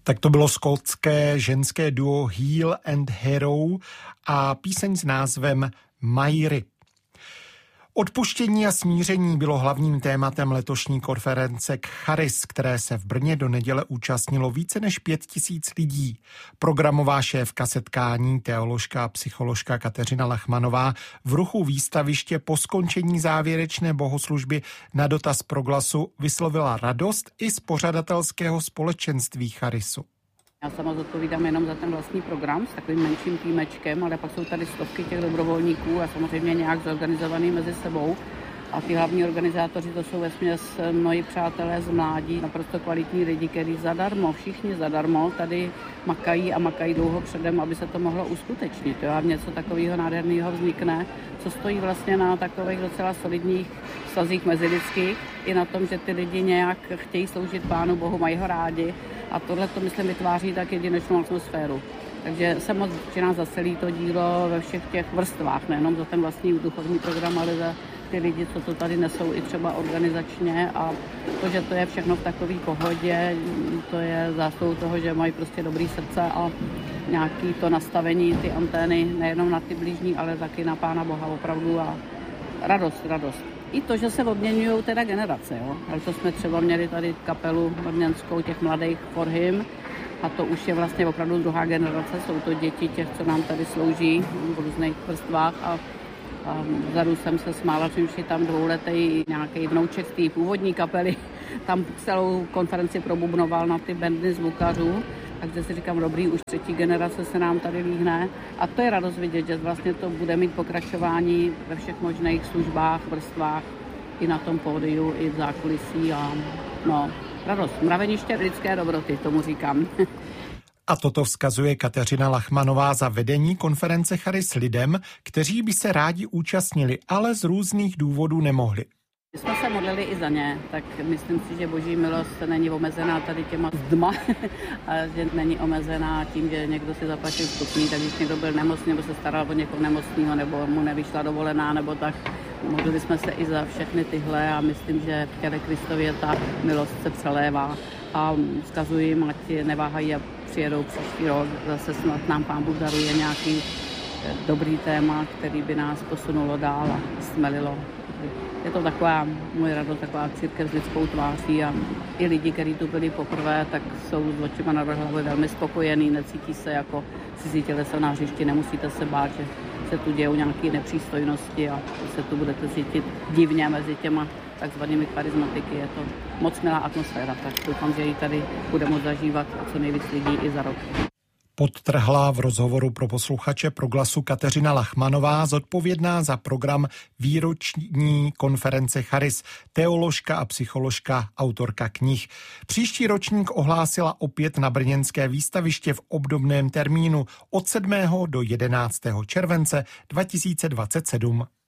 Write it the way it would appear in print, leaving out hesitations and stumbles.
Tak to bylo skotské ženské duo Heel and Hero a píseň s názvem Mairy. Odpuštění a smíření bylo hlavním tématem letošní konference Charis, které se v Brně do neděle účastnilo více než 5 000 lidí. Programová šéfka setkání, teoložka a psycholožka Kateřina Lachmanová v ruchu výstaviště po skončení závěrečné bohoslužby na dotaz Proglasu vyslovila radost i z pořadatelského společenství Charisu. Já sama zodpovídám jenom za ten vlastní program s takovým menším týmečkem, ale pak jsou tady stovky těch dobrovolníků a samozřejmě nějak zorganizovaný mezi sebou. A ty hlavní organizátoři, to jsou vesměs moji přátelé z mládí, naprosto kvalitní lidi, kteří zadarmo, všichni zadarmo tady makají dlouho předem, aby se to mohlo uskutečnit. Jo? A něco takového nádherného vznikne, co stojí vlastně na takových docela solidních vztazích mezilidských, i na tom, že ty lidi nějak chtějí sloužit Pánu Bohu, mají ho rádi. A tohle to, myslím, vytváří tak jedinečnou atmosféru. Takže jsem moc vděčná za celé to dílo ve všech těch vrstvách, nejenom za ten vlastní duchovní program, ale za ty lidi, co to tady nesou i třeba organizačně, a to, že to je všechno v takové pohodě, to je zásluhou toho, že mají prostě dobrý srdce a nějaký to nastavení, ty antény, nejenom na ty blížní, ale taky na Pána Boha opravdu, a radost. I to, že se obměňují teda generace, jo. Ale to jsme třeba měli tady kapelu brněnskou těch mladých For Him, a to už je vlastně opravdu druhá generace, jsou to děti těch, co nám tady slouží v různých vrstvách, a vzadu jsem se smála, čímž je tam dvouletý nějaký vnouček z té původní kapely, tam celou konferenci probubnoval na ty bandy zvukařů, takže si říkám, dobrý, už třetí generace se nám tady líhne, a to je radost vidět, že vlastně to bude mít pokračování ve všech možných službách, vrstvách, i na tom pódiu, i v zákulisí, a radost, mraveniště lidské dobroty, tomu říkám. A toto vzkazuje Kateřina Lachmanová za vedení konference Charis lidem, kteří by se rádi účastnili, ale z různých důvodů nemohli. My jsme se modlili i za ně, tak myslím si, že boží milost není omezená tady těma zdma, a že není omezená tím, že někdo si zaplatil vstupný, tak když někdo byl nemocný, nebo se staral o někoho nemocného, nebo mu nevyšla dovolená, nebo tak. Modlili jsme se i za všechny tyhle a myslím, že v těle Kristově ta milost se přelévá, a vzkazuji jim, ať neváhají a přijedou příští rok. Zase snad nám Pán Bůh daruje nějaký dobrý téma, který by nás posunulo dál a stmelilo. Je to taková moje radost, taková církev s lidskou tváří, a i lidi, kteří tu byli poprvé, tak jsou s očima na hlavě velmi spokojení, necítí se jako cizí tělesa na hřišti, nemusíte se bát, že se tu dějou nějaké nepřístojnosti a se tu budete cítit divně mezi těma takzvanými charizmatiky. Je to moc milá atmosféra, tak doufám, že ji tady bude moct zažívat a co nejvíc lidí i za rok. Podtrhla v rozhovoru pro posluchače Proglasu Kateřina Lachmanová, zodpovědná za program výroční konference Charis, teoložka a psycholožka, autorka knih. Příští ročník ohlásila opět na brněnské výstaviště v obdobném termínu od 7. do 11. července 2027.